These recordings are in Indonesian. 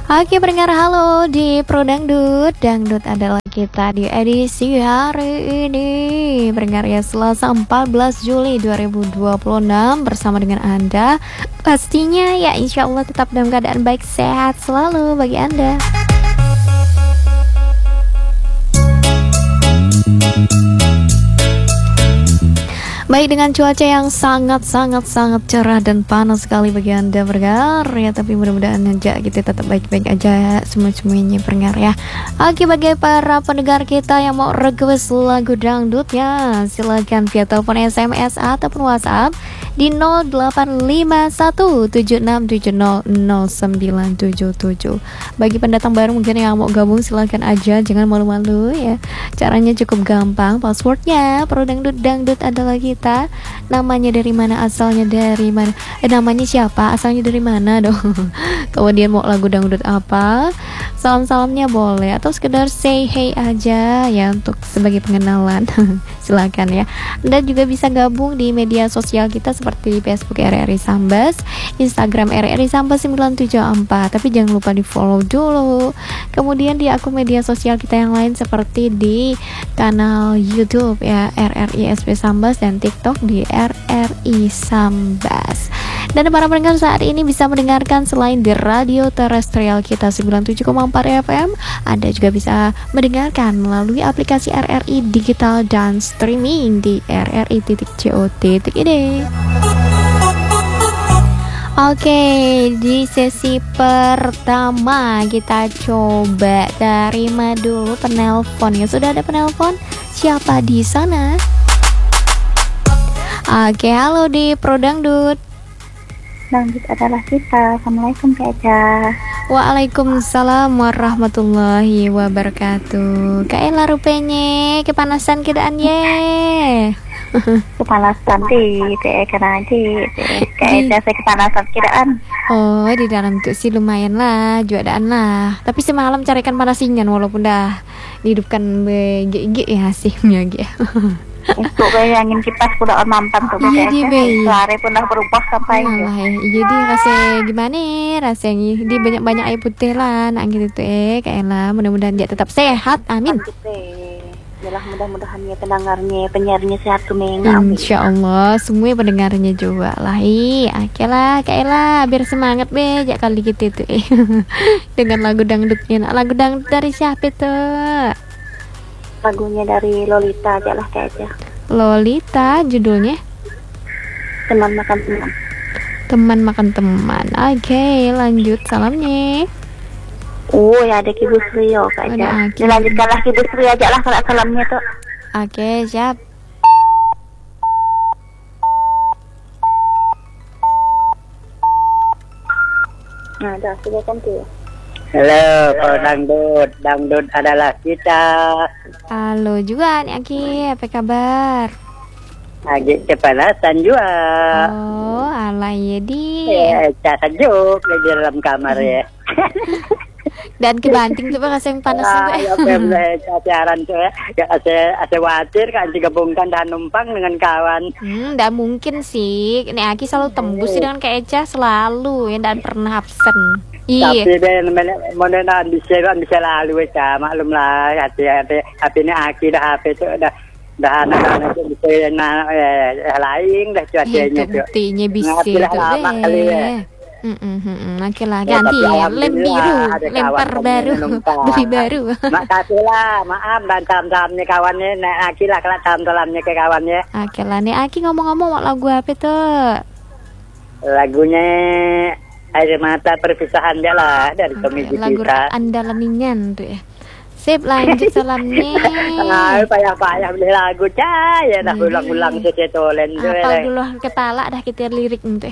Oke pendengar, halo di Pro Dangdut. Dangdut adalah kita di edisi hari ini, pendengar ya, Selasa 14 Juli 2026 bersama dengan Anda. Pastinya ya, insya Allah tetap dalam keadaan baik, sehat selalu bagi Anda. Baik, dengan cuaca yang sangat cerah dan panas sekali bagi Anda pendengar ya, tapi mudah-mudahan aja kita tetap baik-baik aja semuanya pendengar ya. Oke, bagi para pendengar kita yang mau request lagu dangdutnya, silakan via telepon, SMS ataupun WhatsApp di 085176700977. Bagi pendatang baru mungkin yang mau gabung, silakan aja, jangan malu-malu ya. Caranya cukup gampang, passwordnya Pro Dangdut adalah kita. Namanya dari mana, asalnya dari mana, namanya siapa, asalnya dari mana dong. Kemudian mau lagu dangdut apa, salam-salamnya boleh, atau sekedar say hey aja ya untuk sebagai pengenalan. Silakan ya. Anda juga bisa gabung di media sosial kita seperti Facebook RRI Sambas, Instagram RRI Sambas 974, tapi jangan lupa di follow dulu. Kemudian di akun media sosial kita yang lain seperti di kanal YouTube ya RRI SP Sambas, dan TikTok di RRI Sambas. Dan para pendengar saat ini bisa mendengarkan selain di radio terestrial kita 97,4 FM, Anda juga bisa mendengarkan melalui aplikasi RRI digital dan streaming di rri.co.id. Oke, di sesi pertama kita coba terima dulu penelpon ya. Sudah ada penelpon? Siapa di sana? Oke, halo di Pro Dangdut. Dangdut adalah kita. Assalamualaikum Kak Eca. Waalaikumsalam warahmatullahi wabarakatuh. Kak Ella rupanya kepanasan kedaan ye. Kepanasan di karena Kak Eca saya kepanasan kedaan. Oh, di dalam tuh sih lumayan lah, juadaan lah. Tapi semalam carikan panasingan walaupun dah dihidupkan begigi ya hasilnya gitu. Itu bayangin kipas udah mampan tuh Iya di bayi. Sehari pun udah berubah sampai jadi rasa gimana rasanya di banyak air putih lah nak gitu tuh Kak, mudah-mudahan dia tetap sehat, amin. Yalah, mudah-mudahan ya pendengarnya penyiarnya sehat tuh Insya Allah semua pendengarnya juga lah. Oke lah Kak Ella, biar semangat be jak kali gitu tuh dengan lagu dangdutnya. Lagu dangdut dari siapa tuh? Lagunya dari Lolita aja lah kayaknya. Lolita judulnya? Teman makan teman. Teman makan teman. Oke, lanjut salamnya. Oh ya, ada Kibu Srio kayaknya. Dilanjutkanlah Kibu Srio aja lah kalau salamnya tuh. Oke, siap. Nah, dah silakan tuh. Halo, dangdut adalah kita. Halo juga nih Aki, apa kabar? Lagi kepanasan juga. Oh, alay ya di. Sejuk di dalam kamar ya. Dan kebanting tuh rasanya panas juga. Ya pacaran tuh ya. Asa khawatir kan digabungkan dan numpang dengan kawan. Nggak mungkin sih. Nek Aki selalu tembus sih dengan Kak Eca, selalu ya, dan pernah absen. Iya. Tapi mana bisa lalu ya, maklum lah. Hati ini Aki dah HP itu dah anak-anak itu bisa lain dah cuacanya tuh. Buktinya bisa tuh deh. Oke lah, ganti ya, lem biru, lempar baru, beli baru. Makasih lah, maaf dan salam-salamnya kawannya, Nek Aki lah kalau salam-salamnya ke kawannya. Oke lah, Nek Aki ngomong-ngomong lagu apa tuh? Lagunya Air Mata Perpisahan dia lah dari komedi lagu kita. Andalaningan tuh ya. Sip, lanjut salamnya. Payah beli lagu caya dah ulang-ulang setolen tuh. Apal dulu kepala dah kita lirik tuh.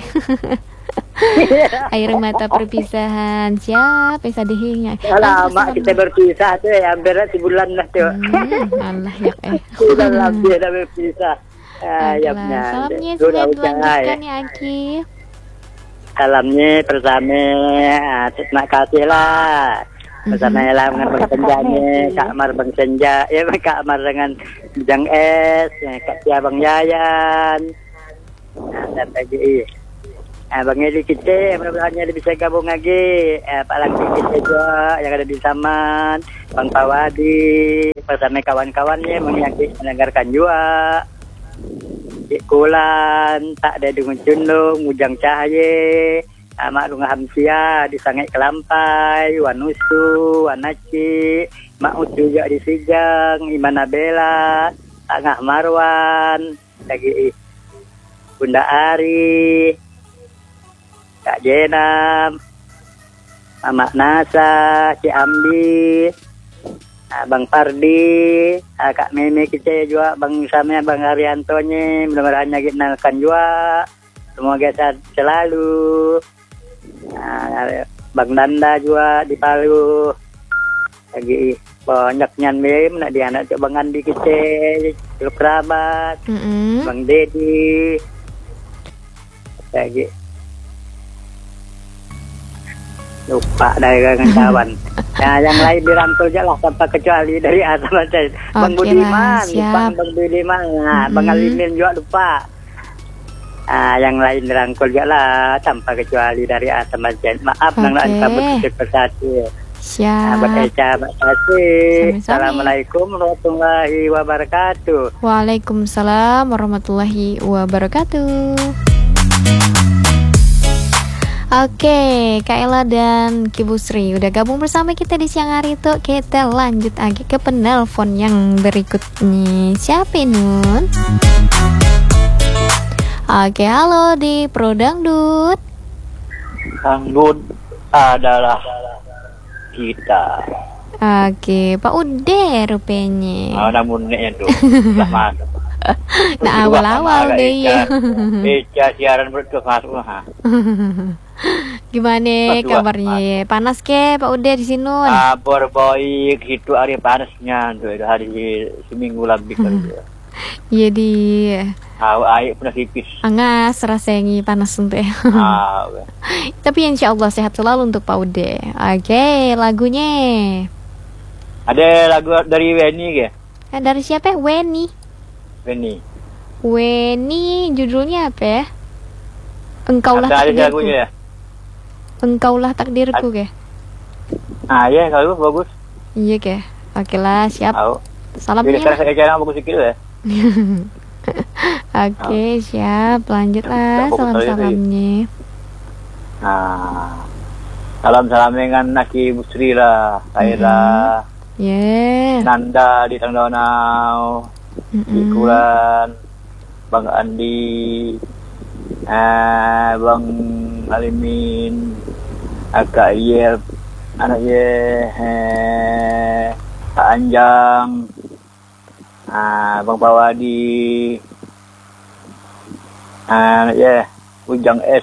Air Mata Perpisahan, siap bisa dihingat. Lama kita berpisah tuh ya, hampir sebulan lah tuh. Allah ya Sudah lebih dah berpisah. Ayahnya. Salamnya sudah dilanjutkan ya Aki. Salamnya pertama terima kasih lah bersama Ella dengan Bang Senjanya, Kak Mar Bang Senja, ya Kak Mar dengan Jang S, Kak Tia Bang Yayan, dan lagi Bang Eli kita mudah-mudahan bisa gabung lagi. Pak Langki kita juga yang ada di Saman, Bang Pawadi bersama kawan-kawannya mendengarkan juga. Cik Kulan, tak ada dengan Cundung, Mujang Cahaya, Mak Lunga Hamsia di Sangai Kelampai, Wanusu, Wanaci, Mak Ucu juga di Sijang, Iman Nabela, Tengah Marwan, lagi Bunda Ari, Kak Jenam, Mama Nasa, Cik Amdi, Bang Pardi, Kak Meme kita juga, Bang Samya, Bang Haryanto nya, mudah-mudahan kenalkan juga, semoga sehat selalu. Bang Nanda juga di Palu, lagi banyak nyanmem, nak dia anak Bang Andi kita, Ciluk Kerabat, Bang Dedi, lagi. Lupa dari kawan. Nah, yang lain dirangkul aja lah tanpa kecuali dari atas aja. Bang Budiman, Bang Budiman, Bang Alimin juga lupa. Yang lain dirangkul juga lah tanpa kecuali dari atas aja. Maaf nang lain kabut persatu. Siap. Buat Eca, Mbak Tati. Assalamualaikum warahmatullahi wabarakatuh. Waalaikumsalam warahmatullahi wabarakatuh. Oke, Kak Ella dan Kibu Sri udah gabung bersama kita di siang hari itu. Kita lanjut lagi ke penelpon yang berikutnya. Siapa Nun? Oke, halo di Pro Dangdut. Dangdut adalah kita. Oke, Pak Ude rupanya. Namun nih tuh sudah masuk. Nah, awal-awal deh ya. Eca siaran berdua masuk. Gimana kabarnya? Panas ke Pak Ude di sini? Kabar baik, itu hari panasnya tuh, hari seminggu lebih kerja. Iya di. Air pernah tipis. Angas rasanya panas untuk. Tapi insya Allah sehat selalu untuk Pak Ude. Oke, lagunya. Ada lagu dari Weni ya? Dari siapa? Weni. Weni judulnya apa ya? Engkaulah takdirku. Ya? Engkaulah takdirku ke? Ya kalau bagus. Iya ke. Oke lah, siap. Salamnya. Jadi sekarang saya jangan bagus sedikit ya. Oke, siap. Lanjutlah salam-salamnya. Salam-salam dengan Naki Busri lah, Kaira, Nanda di Tangdanau, Ikulan, Bang Andi, Bang Alimin, Kak Yel, anaknya Kak Anjang, Bang Pawadi, anaknya Ujang S,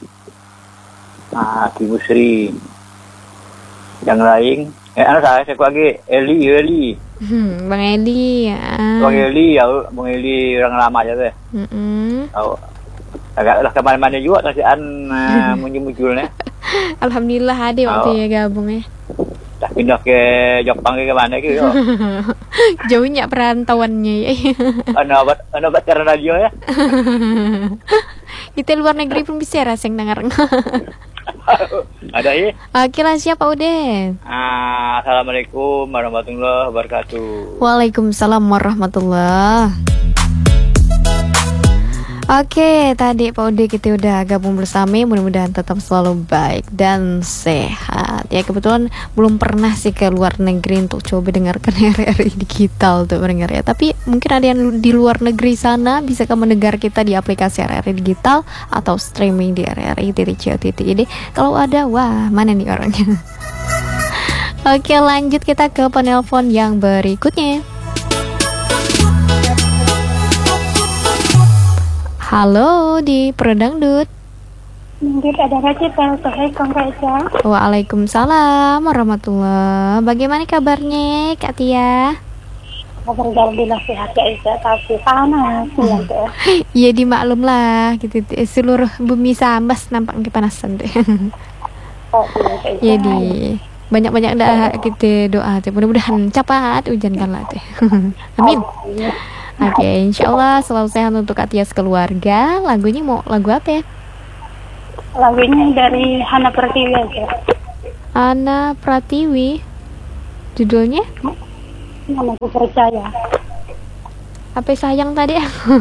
Kibu Sri, yang lain, anak saya lagi Eli. Bang Eli, Bang Eli orang lama aja deh. Agak kemana-mana juga kasihan muncul-munculnya. Alhamdulillah ada waktu ya gabung ya. Tak pindah ke Jepang ke mana gitu. Jauhnya perantauannya ya. Ana buat karena radio ya. Kita luar negeri pun bisa raseng dengar. Ada ya? Oke lah, siapa Ude? Assalamualaikum warahmatullahi wabarakatuh. Waalaikumsalam warahmatullahi. Oke, tadi Pak Ude kita udah gabung bersama. Mudah-mudahan tetap selalu baik dan sehat. Ya kebetulan belum pernah sih ke luar negeri untuk coba dengarkan RRI digital tuh pendengar ya. Tapi mungkin ada yang di luar negeri sana bisa mendengar kita di aplikasi RRI digital atau streaming di rri.co.id. Kalau ada, wah mana nih orangnya? Oke, lanjut kita ke penelpon yang berikutnya. Halo di Prodangdut. Mungkin ada kita. Assalamualaikum Kak Eca. Waalaikumsalam warahmatullahi. Bagaimana kabarnya Kak Tia? Alhamdulillah sehat Kak Eca, tapi panas ya Kak. Iya dimaklum lah gitu. Seluruh bumi Sambas nampaknya kepanasan deh. Jadi banyak-banyak dah kita doa teh. Mudah-mudahan cepat hujan kan lah teh. Amin. Oke, insya Allah selalu sehat untuk Kak Tia sekeluarga. Lagunya mau lagu apa ya? Lagunya dari Hana Pratiwi aja. Ana Pratiwi. Judulnya? Mana aku percaya. Apa sayang tadi?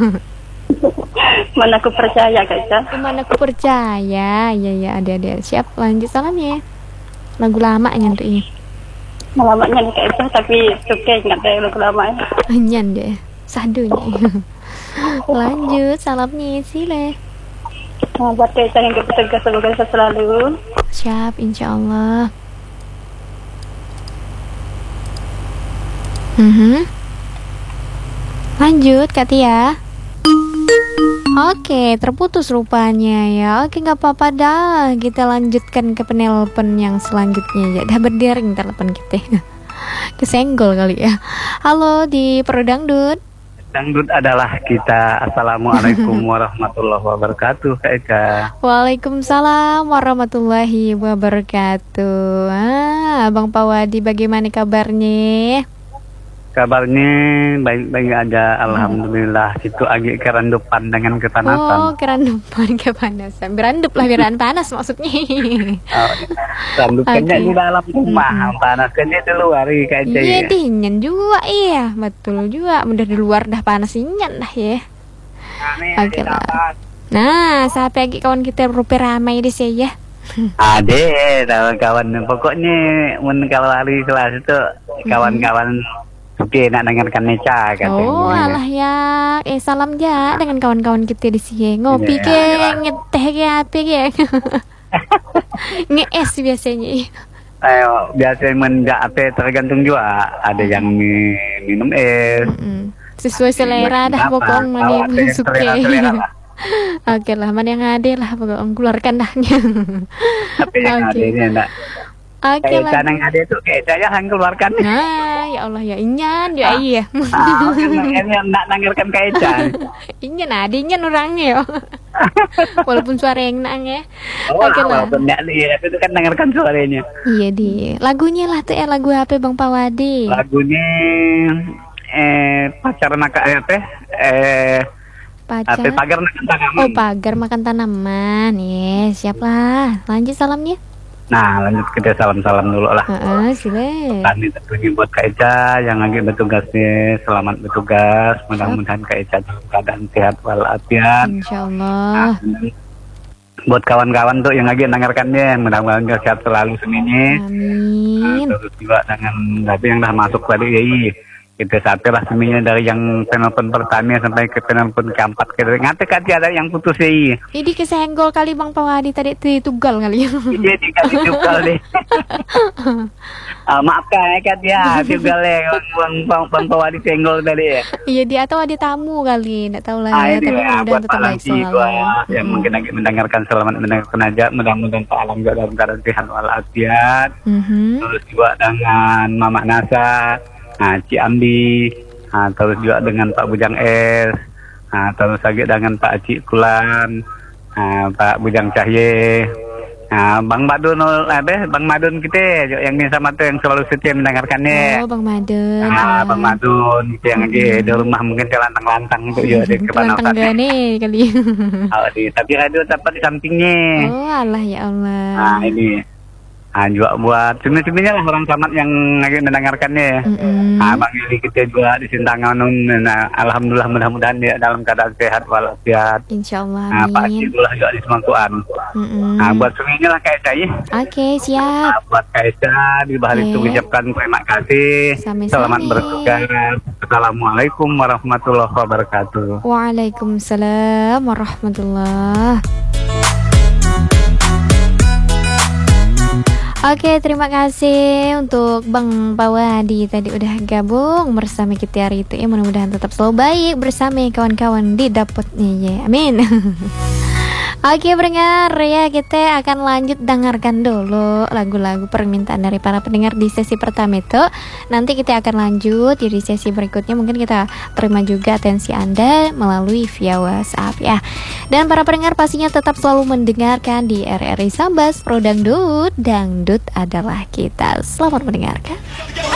Mana aku percaya Kak Ica. Gimana aku percaya. Ya ada. Siap, lanjut salamnya. Lagu lamanya untuk ini. Lamanya nih Kak Ica, tapi suka ingat deh lagu lamanya. Anyan deh. Sadunya. Lanjut salamnya sile. Nah, buat Kak Ica yang bertugas semoga sehat selalu. Siap, insya Allah. Lanjut Kak Tia. Oke, terputus rupanya ya. Oke, nggak apa-apa dah. Kita lanjutkan ke penelpon yang selanjutnya ya. Dah berdering telepon kita. Kesenggol kali ya. Halo di Prodangdut. Dangdut adalah kita. Assalamualaikum warahmatullahi wabarakatuh, Kak Eka. Waalaikumsalam warahmatullahi wabarakatuh. Abang Pawadi bagaimana kabarnya? Kabarnya baik-baik aja, alhamdulillah. Situ agak kerandupan dengan kepanasan. Oh, kerandupan kepanasan. Berandup lah biaran panas maksudnya. Randupannya di dalam rumah, panasnya di luar Kak Eka. Iya, dingin juga iya, betul juga. Udah di luar dah panas dingin dah ya. Oke lah. Nah, sampai lagi kawan kita rupi ramai di sini ya. Ade, kawan-kawan. Pokoknya kalau hari kelas itu kawan-kawan oke, nak dengarkan Neca katanya. Oh, alah ya. Salam ya dengan kawan-kawan kita di sini. Ngopi ke, ngeteh ke apa ke. Nge-es biasanya. Ayo, biasanya mendak apa tergantung juga. Ada yang minum es. Sesuai selera dah pokoknya mana suka. Oke lah, mana yang ada lah pokoknya keluarkan dahnya. Tapi yang ada ini enggak. Oke lah. Yang ada itu kayak saya yang keluarkan. Nah, ya Allah ya inyan ya iya. Ini nak nanggilkan kaitan. Inyan adanya orangnya ya. Walaupun suara yang nang ya. Oke lah. Walaupun enggak lihat itu kan dengarkan suaranya. Iya di. Lagunya lah tuh lagu apa Bang Pawadi? Lagunya pacar maka pacar. Pagar makan tanaman. Oh, pagar makan tanaman. Yes, siap lah. Lanjut salamnya. Nah, lanjut kita salam-salam dulu lah. Sile. Tadi tentunya buat Kak Eca yang lagi bertugasnya, selamat bertugas. Mudah-mudahan Kak Eca dalam keadaan sehat walafiat. Insyaallah. Nah, buat kawan-kawan tuh yang lagi dengarkannya, mudah-mudahan sehat selalu semuanya. Amin. Terus juga dengan tapi yang dah masuk tadi ya, kita sampai lah semuanya dari yang penelpon pertama sampai ke penelpon keempat. Ngate kan ada yang putus ya. Ini kesenggol kali Bang Pawadi tadi tugal kali. Iya dikasih tugal deh. Maafkan kan ya tugal ya Bang Pawadi senggol tadi ya. Iya dia atau ada tamu kali, enggak tahu lah ya. Tapi buat Pak Alamji yang mungkin lagi mendengarkan, selamat mendengarkan aja. Mudah-mudahan Pak Alam juga dalam keadaan sehat walafiat. Terus juga dengan Mama Nasa, Ci Andi, terus juga dengan Pak Bujang S, terus lagi dengan Pak Cik Kulan, Pak Bujang Cahye, Bang Madun, Bang Madun kita yang ini sama tuh yang selalu setia mendengarkannya. Oh, Bang Madun. Bang Madun itu yang lagi di rumah mungkin kelantang-lantang itu ya di kepanasan. Kelantang nih kali. Tapi radio dapat di sampingnya. Oh, Allah ya Allah. Nah ini. Juga buat semuanya lah orang selamat yang lagi mendengarkannya. Bang Yuli kita juga di Sintangan. Alhamdulillah mudah-mudahan dia dalam keadaan sehat walafiat. Insyaallah. Pak Cidullah juga di Semangkuan. Buat semuanya lah Kak Eca ya. Oke, siap. Buat Kak Eca di bahar itu ucapkan terima kasih. Selamat bertugas. Assalamualaikum warahmatullahi wabarakatuh. Waalaikumsalam warahmatullahi. Oke, terima kasih untuk Bang Pawadi tadi udah gabung bersama kita hari itu ya. Mudah-mudahan tetap selalu baik bersama kawan-kawan di dapurnya ya. Amin. Oke pendengar ya, kita akan lanjut dengarkan dulu lagu-lagu permintaan dari para pendengar di sesi pertama itu. Nanti kita akan lanjut di sesi berikutnya, mungkin kita terima juga atensi Anda melalui via WhatsApp ya. Dan para pendengar pastinya tetap selalu mendengarkan di RRI Sambas Pro Dangdut. Dangdut adalah kita. Selamat mendengarkan.